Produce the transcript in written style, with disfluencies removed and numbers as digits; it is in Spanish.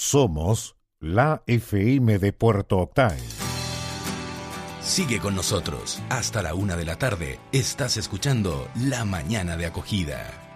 Somos la FM de Puerto Octay. Sigue con nosotros. Hasta la 1 de la tarde. Estás escuchando La Mañana de Acogida.